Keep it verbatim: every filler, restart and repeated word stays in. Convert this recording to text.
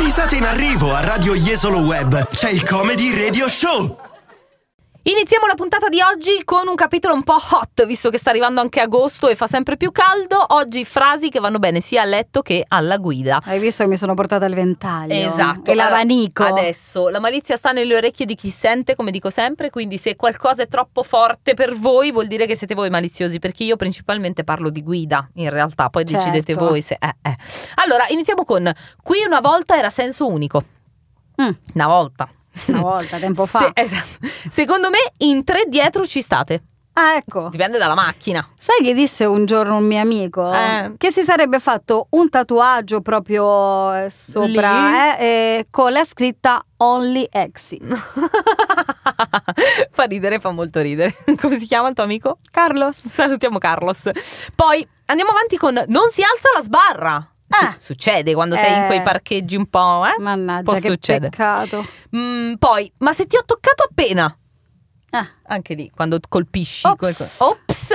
Risate in arrivo a Radio Jesolo Web. C'è il Comedy Radio Show. Iniziamo la puntata di oggi con un capitolo un po' hot, visto che sta arrivando anche agosto e fa sempre più caldo. Oggi frasi che vanno bene sia a letto che alla guida. Hai visto che mi sono portata il ventaglio? Esatto. E l'abanico. Adesso la malizia sta nelle orecchie di chi sente, come dico sempre, quindi se qualcosa è troppo forte per voi vuol dire che siete voi maliziosi, perché io principalmente parlo di guida, in realtà, poi Certo. decidete voi se... Eh, eh. Allora, iniziamo con qui una volta era senso unico. Mm, Una volta. una volta, tempo fa. Se- esatto. Secondo me in tre dietro ci state. Ah, ecco. Dipende dalla macchina. Sai che disse un giorno un mio amico? Eh. Che si sarebbe fatto un tatuaggio proprio eh, sopra, eh, eh, con la scritta Only Exit. Fa ridere, fa molto ridere. Come si chiama il tuo amico? Carlos. Salutiamo Carlos. Poi andiamo avanti con non si alza la sbarra. Ah. Su- succede quando sei in Eh. quei parcheggi un po', eh? Mannaggia, Può che succedere. peccato. Mm, poi, ma se ti ho toccato appena? Ah. Anche lì, quando colpisci. Ops. qualcosa. Ops.